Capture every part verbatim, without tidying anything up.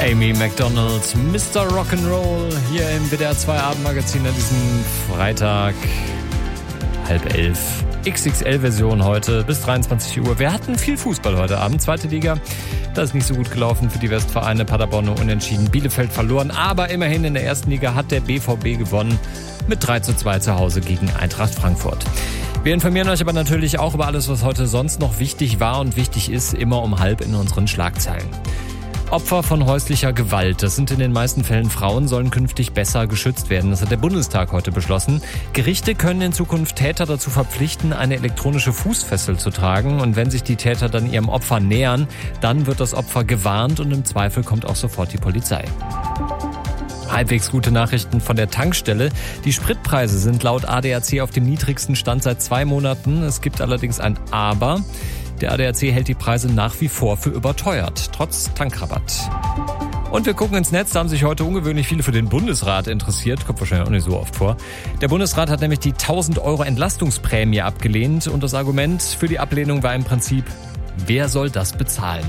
Amy Macdonald, Mister Rock'n'Roll, hier im W D R zwei Abendmagazin an diesem Freitag, halb elf. X X L-Version heute bis dreiundzwanzig Uhr. Wir hatten viel Fußball heute Abend. Zweite Liga, das ist nicht so gut gelaufen für die Westvereine. Paderborn nur unentschieden, Bielefeld verloren. Aber immerhin in der ersten Liga hat der B V B gewonnen mit drei zu zwei zu Hause gegen Eintracht Frankfurt. Wir informieren euch aber natürlich auch über alles, was heute sonst noch wichtig war und wichtig ist, immer um halb in unseren Schlagzeilen. Opfer von häuslicher Gewalt, das sind in den meisten Fällen Frauen, sollen künftig besser geschützt werden. Das hat der Bundestag heute beschlossen. Gerichte können in Zukunft Täter dazu verpflichten, eine elektronische Fußfessel zu tragen. Und wenn sich die Täter dann ihrem Opfer nähern, dann wird das Opfer gewarnt und im Zweifel kommt auch sofort die Polizei. Halbwegs gute Nachrichten von der Tankstelle. Die Spritpreise sind laut A D A C auf dem niedrigsten Stand seit zwei Monaten. Es gibt allerdings ein Aber. Der A D A C hält die Preise nach wie vor für überteuert, trotz Tankrabatt. Und wir gucken ins Netz, da haben sich heute ungewöhnlich viele für den Bundesrat interessiert. Kommt wahrscheinlich auch nicht so oft vor. Der Bundesrat hat nämlich die tausend Euro Entlastungsprämie abgelehnt. Und das Argument für die Ablehnung war im Prinzip, wer soll das bezahlen?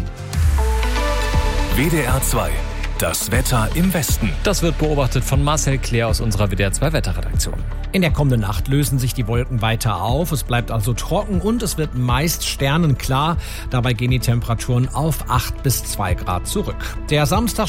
W D R zwei. Das Wetter im Westen. Das wird beobachtet von Marcel Claire aus unserer W D R zwei Wetterredaktion. In der kommenden Nacht lösen sich die Wolken weiter auf. Es bleibt also trocken und es wird meist sternenklar. Dabei gehen die Temperaturen auf acht bis zwei Grad zurück. Der Samstag